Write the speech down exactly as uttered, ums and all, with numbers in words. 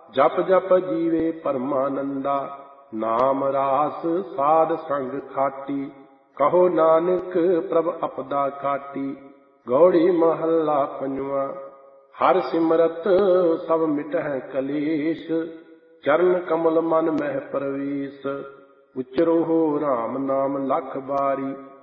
ਜਪ ਜਪ ਜੀਵੇ ਪਰਮਾਨੰਦਾ, ਨਾਮ ਰਾਸ ਸਾਧ ਸੰਗ ਖਾਟੀ। ਕਹੋ ਨਾਨਕ ਪ੍ਰਭ ਅਪਦਾ ਕਾਟੀ, ਗੌੜੀ ਮਹੱਲਾ ਪੰਜਵਾਂ। ਹਰਿ ਸਿਮਰਤ ਸਭ ਮਿਟਹਿ ਕਲੇਸ਼, ਚਰਨ ਕਮਲ ਮਨ ਮਹਿ ਪ੍ਰਵੇਸ਼। ਉਚਰੋ ਰਾਮ ਨਾਮ ਲਖ ਬਾਰੀ,